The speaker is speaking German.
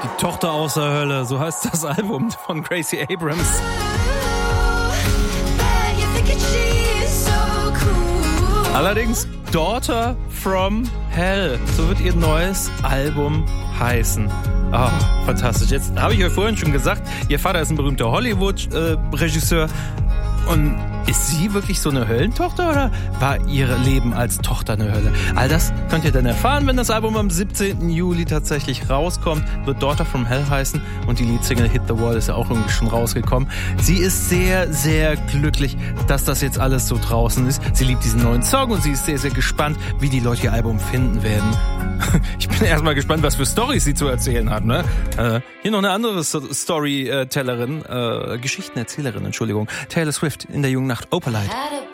Die Tochter aus der Hölle, so heißt das Album von Gracie Abrams. Allerdings Daughter from Hell, so wird ihr neues Album heißen. Oh, fantastisch. Jetzt habe ich euch vorhin schon gesagt, ihr Vater ist ein berühmter Hollywood-Regisseur. Und ist sie wirklich so eine Höllentochter oder war ihr Leben als Tochter eine Hölle? All das könnt ihr dann erfahren, wenn das Album am 17. Juli tatsächlich rauskommt. Wird Daughter from Hell heißen und die Leadsingle Hit the Wall ist ja auch irgendwie schon rausgekommen. Sie ist sehr, sehr glücklich, dass das jetzt alles so draußen ist. Sie liebt diesen neuen Song und sie ist sehr, sehr gespannt, wie die Leute ihr Album finden werden. Ich bin erstmal gespannt, was für Storys sie zu erzählen hat. Ne? Hier noch eine andere Storytellerin, Geschichtenerzählerin, Entschuldigung. Taylor Swift in der jungen Nacht, Opalite.